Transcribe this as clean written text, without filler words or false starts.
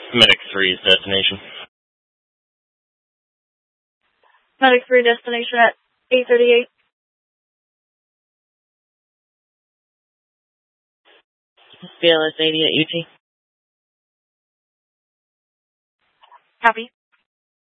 Medic 3's destination. Medic 3 destination at 838. BLS 80 at UT. Copy.